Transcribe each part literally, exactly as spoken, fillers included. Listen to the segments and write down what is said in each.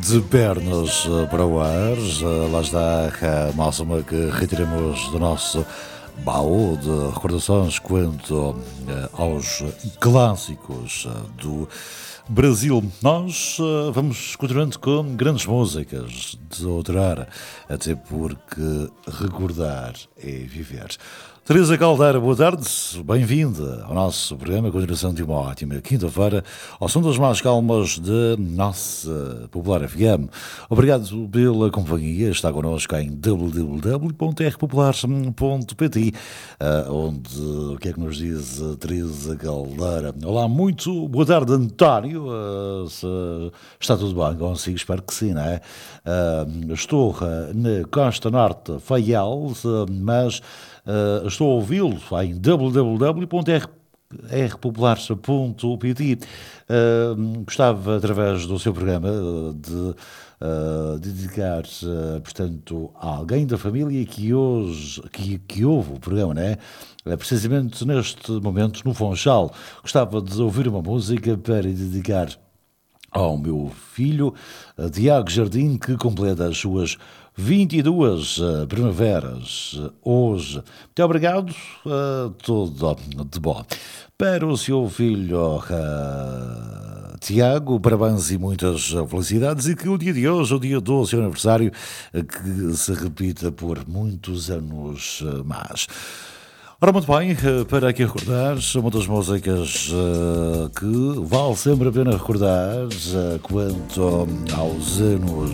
De pernas eh, para o ar, eh, lá está a máxima que retiramos do nosso baú de recordações quanto eh, aos clássicos eh, do Brasil. Nós eh, vamos continuando com grandes músicas de adorar, até porque recordar é viver. Teresa Caldeira, boa tarde, bem-vinda ao nosso programa, a continuação de uma ótima quinta-feira, ao som das mais calmas de nossa Popular F M. Obrigado pela companhia, está connosco em w w w ponto r popular ponto p t, onde, o que é que nos diz a Teresa Caldeira? Olá, muito boa tarde, António, se está tudo bem consigo? Espero que sim, não é? Estou na Costa Norte, Faial, mas... Uh, estou a ouvi-lo em w w w ponto r popular ponto p t. Uh, gostava, através do seu programa, de uh, dedicar, uh, portanto, a alguém da família que hoje que, que ouve o programa, não é? Uh, precisamente neste momento, no Funchal. Gostava de ouvir uma música para dedicar ao meu filho, uh, Tiago Jardim, que completa as suas vinte e duas uh, primaveras uh, hoje. Muito obrigado, uh, tudo de bom. Para o seu filho uh, Tiago, parabéns e muitas felicidades, e que o dia de hoje, o dia doze, é o aniversário, uh, que se repita por muitos anos uh, mais. Ora, muito bem, para aqui recordar, uma das músicas uh, que vale sempre a pena recordar uh, quanto aos anos...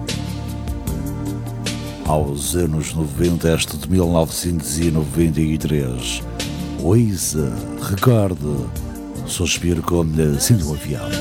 aos anos noventa, este de mil novecentos e noventa e três. Ouça, recorde, suspiro como sinto um avião.